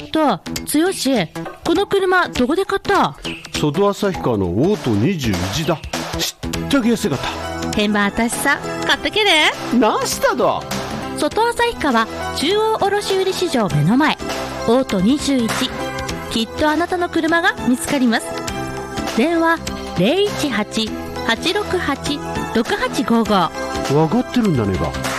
剛、この車どこで買った？ 外旭川のオート21だ。ちっちゃけ安かった。 へんばあたしさ買ってけれ。 何しただ。 外旭川中央卸売市場目の前、オート21。きっとあなたの車が見つかります。電話 018-868-6855。 分かってるんだねば。